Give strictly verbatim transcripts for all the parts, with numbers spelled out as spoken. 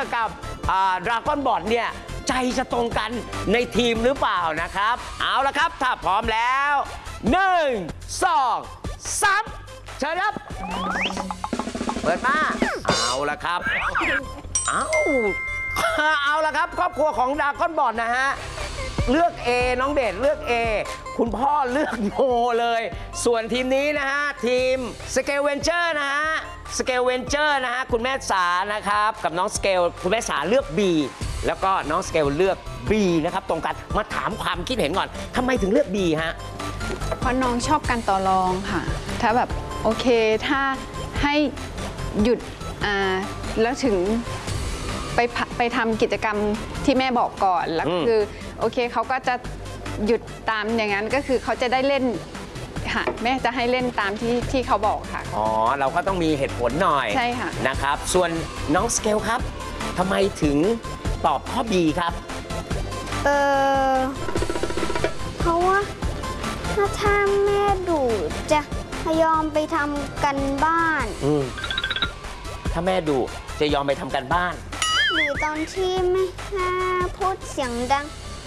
กับดราก้อนบอลเนี่ยใจจะตรงกันในทีมหรือเปล่านะครับเอาละครับถ้าพร้อมแล้วหนึ่งสองสามเชิญครับเปิดมาเอาละครับเอาเอาละครับครอบครัวของดราก้อนบอลนะฮะเลือก A น้องเดชเลือก A คุณพ่อเลือกโนเลยส่วนทีมนี้นะฮะทีมสเกลเวนเจอร์นะฮะสเกลเวนเจอร์นะฮะคุณแม่สานะครับกับน้องสเกลคุณแม่สาเลือก B แล้วก็น้องสเกลเลือก B นะครับตรงกันมาถามความคิดเห็นก่อนทำไมถึงเลือก B ฮะเพราะน้องชอบการต่อรองค่ะถ้าแบบโอเคถ้าให้หยุดอ่าแล้วถึงไปไปทำกิจกรรมที่แม่บอกก่อนแล้วคือโอเคเขาก็จะหยุดตามอย่างนั้นก็คือเขาจะได้เล่นค่ะแม่จะให้เล่นตามที่ที่เขาบอกค่ะอ๋อเราก็ต้องมีเหตุผลหน่อยใช่ค่ะนะครับส่วนน้องสเกลครับทำไมถึงตอบข้อ B ครับเออเพราะว่าถ้าถ้าแม่ดุจะยอมไปทำกันบ้านอืมถ้าแม่ดุจะยอมไปทำกันบ้านหรือตอนที่แม่พูดเสียงดัง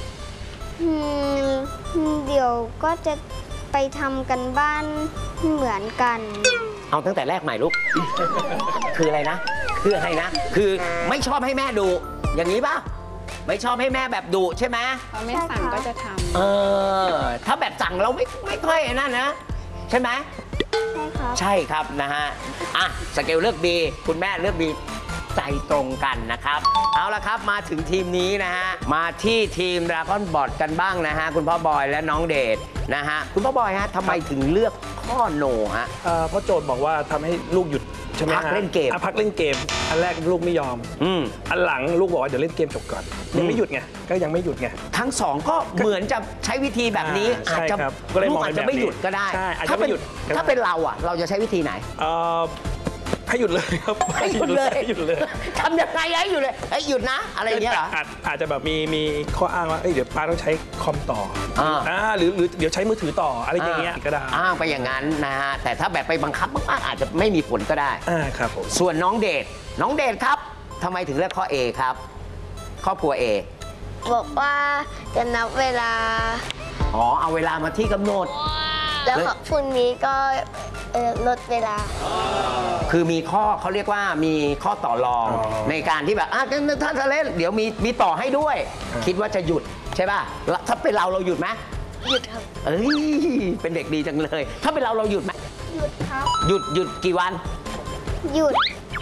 เดี๋ยวก็จะไปทำกันบ้านเหมือนกันเอาตั้งแต่แรกใหม่ลูก คืออะไรนะคืออะไรนะคือไม่ชอบให้แม่ดุอย่างนี้ป่ะไม่ชอบให้แม่แบบดุใช่ไหมพอแม่สั่งก็จะทำเออถ้าแบบสั่งเราไม่ไม่ค่อยนั่นนะใช่ไหมใช่ครับใช่ครับนะฮะอ่ะสเกลเลือก B คุณแม่เลือก B ใจตรงกันนะครับเอาละครับมาถึงทีมนี้นะฮะมาที่ทีมดราก้อนบอลกันบ้างนะฮะคุณพ่อบอยและน้องเดชนะฮะคุณพ่อบอยฮะทำไมถึงเลือกข้อโนฮะเพราะโจทย์บอกว่าทำให้ลูกหยุดใช่ไหมพักเล่นเกมพักเล่นเกมอันแรกลูกไม่ยอมอืมอันหลังลูกบอกว่าเดี๋ยวเล่นเกมจบก่อนยังไม่หยุดไงก็ยังไม่หยุดไงทั้งสองก็เหมือนจะใช้วิธีแบบนี้อาจจะลูกอาจจะไม่หยุดก็ได้ถ้าเป็นถ้าเป็นเราอ่ะเราจะใช้วิธีไหนให้หยุดเลยครับให้หยุดเลยหยุดเลยทำยังไงให้หยุดเลยให้หยุดนะอะไรอย่างเงี้ยเหรออาจจะแบบมีมีข้ออ้างว่าเดี๋ยวป้าต้องใช้คอมต่ออ่าหรือหรือเดี๋ยวใช้มือถือต่ออะไรอย่างเงี้ยก็ได้อ้างไปอย่างนั้นนะฮะแต่ถ้าแบบไปบังคับมากๆอาจจะไม่มีผลก็ได้อ่าครับผมส่วนน้องเดชน้องเดชครับทำไมถึงเลือกข้อ A ครับครอบครัว A บอกว่าจะนับเวลาอ๋อเอาเวลามาที่กำหนดแล้วพรุ่งนี้ก็ลดเวลาคือมีข้อเขาเรียกว่ามีข้อต่อรองในการที่แบบถ้าจะเล่นเดี๋ยวมีมีต่อให้ด้วยคิดว่าจะหยุดใช่ป่ะถ้าเป็นเราเราหยุดไหมหยุดครับเอ้ยเป็นเด็กดีจังเลยถ้าเป็นเราเราหยุดไหมหยุดครับหยุดหยุดกี่วันหยุด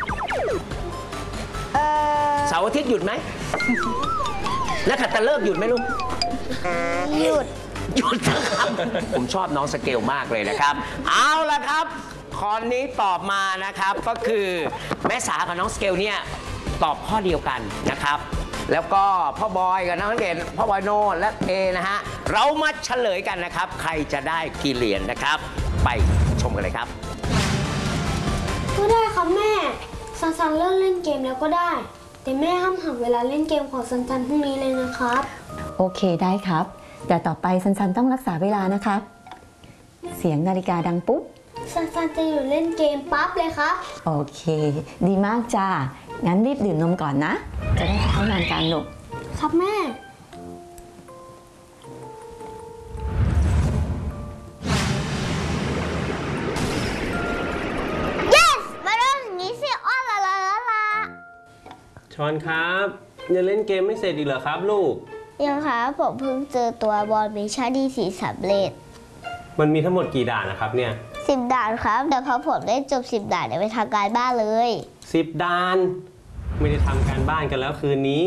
เออเสาร์อาทิตย์หยุดไหมแล้วขัดตะเลิกหยุดไหมลูกหยุดหยุดนะครับผมชอบน้องสเกลมากเลยนะครับเอาละครับข้อนี้ตอบมานะครับก็คือแม่สากับน้องสเกลเนี่ยตอบข้อเดียวกันนะครับแล้วก็พ่อบอยกับน้องเด่นพ่อบอยโนและเอนะฮะเรามาเฉลยกันนะครับใครจะได้กี่เหรียญนะครับไปชมกันเลยครับก็ได้ครับแม่ซันซันเลิกเล่นเกมแล้วก็ได้แต่แม่ห้ามหักเวลาเล่นเกมของซันซันพรุ่งนี้เลยนะครับโอเคได้ครับแต่ต่อไปซันซันต้องรักษาเวลานะครับเสียงนาฬิกาดังปุ๊บซันซันจะอยู่เล่นเกมปั๊บเลยครับโอเคดีมากจ้างั้นรีบดื่มนมก่อนนะจะได้เข้านอนกันลูกครับแม่ yes มาเริ่มอย่างนี้สิอ้อนละละละละชอนครับยังเล่นเกมไม่เสร็จอีกเหรอครับลูกยังครับผมเพิ่งเจอตัวบอลมิชชั่นที่สี่สำเร็จมันมีทั้งหมดกี่ด่านนะครับเนี่ยสิบด่านครับแต่พอผมได้จบสิบด่านเดี๋ยวไปทำการบ้านเลยสิบด่านไม่ได้ทำการบ้านกันแล้วคืนนี้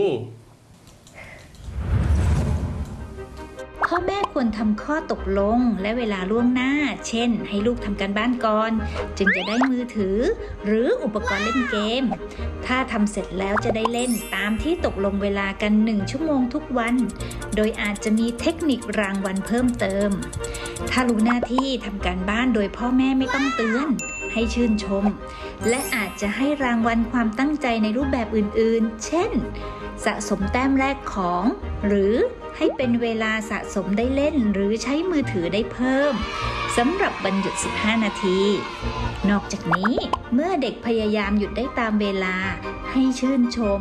พ่อแม่ควรทำข้อตกลงและเวลาล่วงหน้าเช่นให้ลูกทำการบ้านก่อนจึงจะได้มือถือหรืออุปกรณ์เล่นเกมถ้าทำเสร็จแล้วจะได้เล่นตามที่ตกลงเวลากันหนึ่งชั่วโมงทุกวันโดยอาจจะมีเทคนิครางวัลเพิ่มเติมถ้ารู้หน้าที่ทำการบ้านโดยพ่อแม่ไม่ต้องเตือนให้ชื่นชมและอาจจะให้รางวัลความตั้งใจในรูปแบบอื่นๆเช่นสะสมแต้มแรกของหรือให้เป็นเวลาสะสมได้เล่นหรือใช้มือถือได้เพิ่มสำหรับวันหยุดสิบห้านาทีนอกจากนี้เมื่อเด็กพยายามหยุดได้ตามเวลาให้ชื่นชม